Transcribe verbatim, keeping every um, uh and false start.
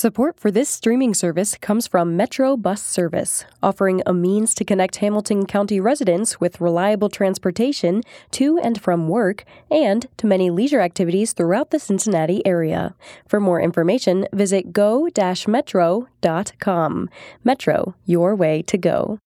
Support for this streaming service comes from Metro Bus Service, offering a means to connect Hamilton County residents with reliable transportation to and from work and to many leisure activities throughout the Cincinnati area. For more information, visit go dash metro dot com. Metro, your way to go.